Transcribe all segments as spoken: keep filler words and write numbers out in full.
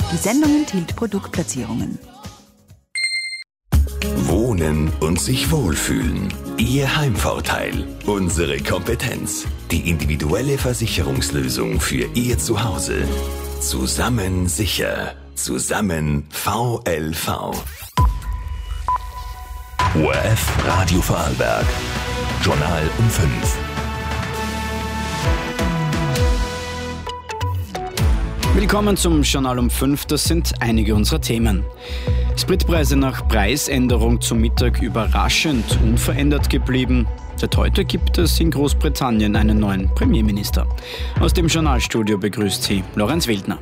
Die Sendung enthielt Produktplatzierungen. Wohnen und sich wohlfühlen. Ihr Heimvorteil. Unsere Kompetenz. Die individuelle Versicherungslösung für Ihr Zuhause. Zusammen sicher. Zusammen V L V. O R F Radio Vorarlberg. Journal um fünf. Willkommen zum Journal um fünf. Das sind einige unserer Themen. Spritpreise nach Preisänderung zum Mittag überraschend unverändert geblieben. Seit heute gibt es in Großbritannien einen neuen Premierminister. Aus dem Journalstudio begrüßt Sie Lorenz Wildner.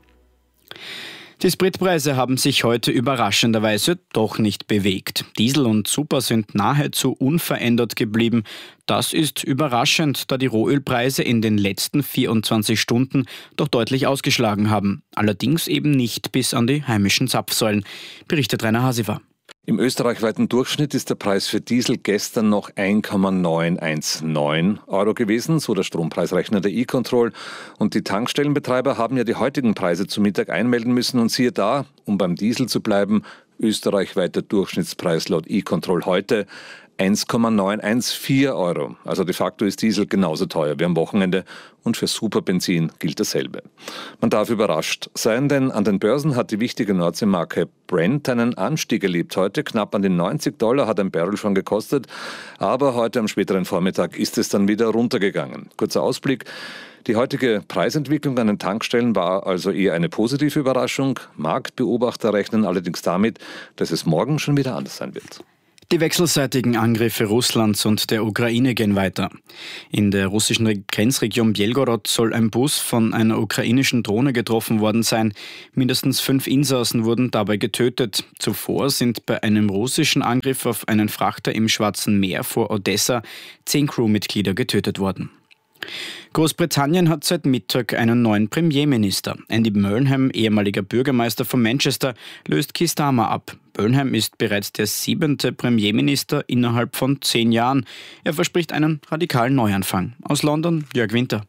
Die Spritpreise haben sich heute überraschenderweise doch nicht bewegt. Diesel und Super sind nahezu unverändert geblieben. Das ist überraschend, da die Rohölpreise in den letzten vierundzwanzig Stunden doch deutlich ausgeschlagen haben. Allerdings eben nicht bis an die heimischen Zapfsäulen, berichtet Rainer Hasifer. Im österreichweiten Durchschnitt ist der Preis für Diesel gestern noch ein Komma neunhundertzneunzehn Euro gewesen, so der Strompreisrechner der E-Control. Und die Tankstellenbetreiber haben ja die heutigen Preise zu Mittag einmelden müssen. Und siehe da, um beim Diesel zu bleiben, österreichweiter Durchschnittspreis laut E-Control heute eins Komma neunhundertvierzehn Euro. Also de facto ist Diesel genauso teuer wie am Wochenende und für Superbenzin gilt dasselbe. Man darf überrascht sein, denn an den Börsen hat die wichtige Nordseemarke Brent einen Anstieg erlebt heute. Knapp an die neunzig Dollar hat ein Barrel schon gekostet, aber heute am späteren Vormittag ist es dann wieder runtergegangen. Kurzer Ausblick. Die heutige Preisentwicklung an den Tankstellen war also eher eine positive Überraschung. Marktbeobachter rechnen allerdings damit, dass es morgen schon wieder anders sein wird. Die wechselseitigen Angriffe Russlands und der Ukraine gehen weiter. In der russischen Grenzregion Belgorod soll ein Bus von einer ukrainischen Drohne getroffen worden sein. Mindestens fünf Insassen wurden dabei getötet. Zuvor sind bei einem russischen Angriff auf einen Frachter im Schwarzen Meer vor Odessa zehn Crewmitglieder getötet worden. Großbritannien hat seit Mittag einen neuen Premierminister. Andy Burnham, ehemaliger Bürgermeister von Manchester, löst Keir Starmer ab. Burnham ist bereits der siebente Premierminister innerhalb von zehn Jahren. Er verspricht einen radikalen Neuanfang. Aus London, Jörg Winter.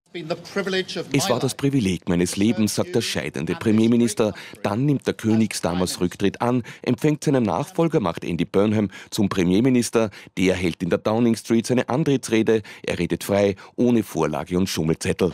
Es war das Privileg meines Lebens, sagt der scheidende Premierminister. Dann nimmt der König Starmers Rücktritt an, empfängt seinen Nachfolger, macht Andy Burnham zum Premierminister. Der hält in der Downing Street seine Antrittsrede. Er redet frei, ohne Vorlage und Schummelzettel.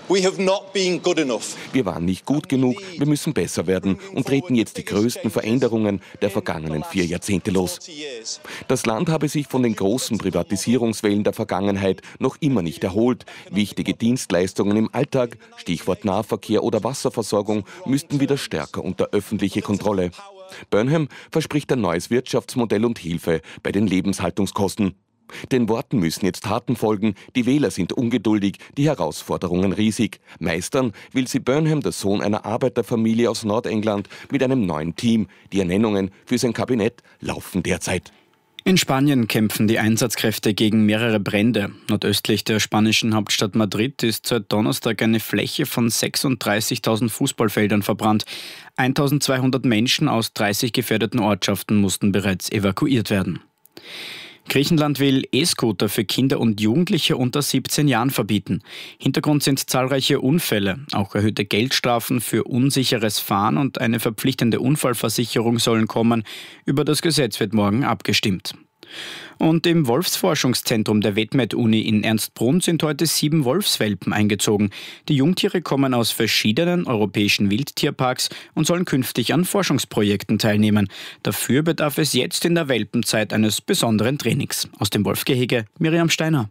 Wir waren nicht gut genug, wir müssen besser werden und treten jetzt die größten Veränderungen der vergangenen vier Jahrzehnte los. Das Land habe sich von den großen Privatisierungswellen der Vergangenheit noch immer nicht erholt. Wichtige Dienstleistungen im Alltag, Stichwort Nahverkehr oder Wasserversorgung, müssten wieder stärker unter öffentliche Kontrolle. Burnham verspricht ein neues Wirtschaftsmodell und Hilfe bei den Lebenshaltungskosten. Den Worten müssen jetzt Taten folgen, die Wähler sind ungeduldig, die Herausforderungen riesig. Meistern will sie Burnham, der Sohn einer Arbeiterfamilie aus Nordengland, mit einem neuen Team. Die Ernennungen für sein Kabinett laufen derzeit. In Spanien kämpfen die Einsatzkräfte gegen mehrere Brände. Nordöstlich der spanischen Hauptstadt Madrid ist seit Donnerstag eine Fläche von sechsunddreißigtausend Fußballfeldern verbrannt. eintausendzweihundert Menschen aus dreißig gefährdeten Ortschaften mussten bereits evakuiert werden. Griechenland will E-Scooter für Kinder und Jugendliche unter siebzehn Jahren verbieten. Hintergrund sind zahlreiche Unfälle. Auch erhöhte Geldstrafen für unsicheres Fahren und eine verpflichtende Unfallversicherung sollen kommen. Über das Gesetz wird morgen abgestimmt. Und im Wolfsforschungszentrum der WetMed-Uni in Ernstbrunn sind heute sieben Wolfswelpen eingezogen. Die Jungtiere kommen aus verschiedenen europäischen Wildtierparks und sollen künftig an Forschungsprojekten teilnehmen. Dafür bedarf es jetzt in der Welpenzeit eines besonderen Trainings. Aus dem Wolfgehege Miriam Steiner.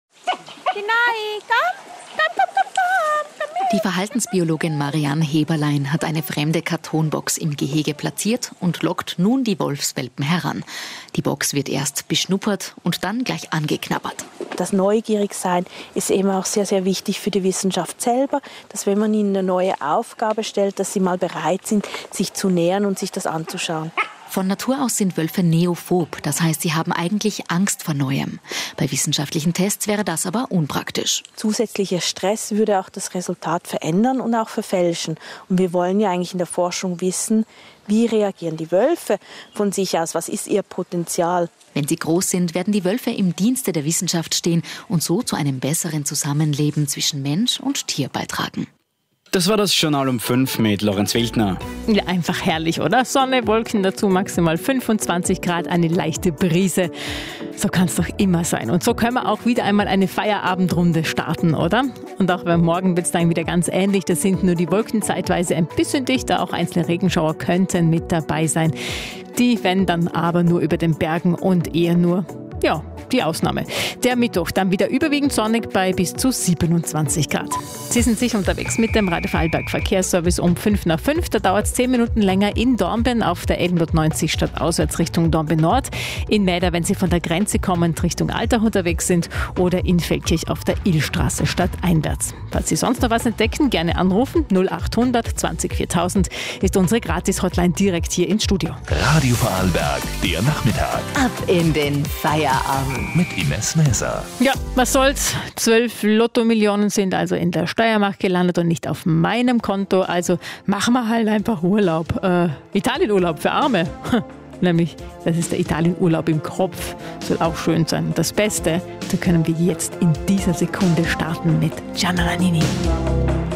Die Verhaltensbiologin Marianne Heberlein hat eine fremde Kartonbox im Gehege platziert und lockt nun die Wolfswelpen heran. Die Box wird erst beschnuppert und dann gleich angeknabbert. Das Neugierigsein ist eben auch sehr, sehr wichtig für die Wissenschaft selber, dass wenn man ihnen eine neue Aufgabe stellt, dass sie mal bereit sind, sich zu nähern und sich das anzuschauen. Von Natur aus sind Wölfe neophob, das heißt, sie haben eigentlich Angst vor Neuem. Bei wissenschaftlichen Tests wäre das aber unpraktisch. Zusätzlicher Stress würde auch das Resultat verändern und auch verfälschen. Und wir wollen ja eigentlich in der Forschung wissen, wie reagieren die Wölfe von sich aus, was ist ihr Potenzial. Wenn sie groß sind, werden die Wölfe im Dienste der Wissenschaft stehen und so zu einem besseren Zusammenleben zwischen Mensch und Tier beitragen. Das war das Journal um fünf mit Lorenz Wildner. Ja, einfach herrlich, oder? Sonne, Wolken, dazu maximal fünfundzwanzig Grad, eine leichte Brise. So kann es doch immer sein. Und so können wir auch wieder einmal eine Feierabendrunde starten, oder? Und auch beim Morgen wird es dann wieder ganz ähnlich. Da sind nur die Wolken zeitweise ein bisschen dichter. Auch einzelne Regenschauer könnten mit dabei sein. Die werden dann aber nur über den Bergen und eher nur, ja, die Ausnahme. Der Mittwoch dann wieder überwiegend sonnig bei bis zu siebenundzwanzig Grad. Sie sind sicher unterwegs mit dem Radio Vorarlberg Verkehrsservice um fünf nach fünf. Da dauert es zehn Minuten länger in Dornbirn auf der L hundertneunzig stadtauswärts Richtung Dornbirn Nord. In Mäder, wenn Sie von der Grenze kommend Richtung Altach unterwegs sind, oder in Feldkirch auf der Illstraße stadteinwärts. Falls Sie sonst noch was entdecken, gerne anrufen. null achthundert zwanzig viertausend ist unsere Gratis-Hotline direkt hier ins Studio. Radio Vorarlberg, der Nachmittag. Ab in den Feierabend. Mit Ines Mäser. Ja, was soll's? Zwölf Lotto-Millionen sind also in der Steiermark gelandet und nicht auf meinem Konto. Also machen wir halt einfach Urlaub. Äh, Italienurlaub für Arme. Nämlich, das ist der Italienurlaub im Kopf. Soll auch schön sein. Und das Beste, da können wir jetzt in dieser Sekunde starten mit Gianna Nannini.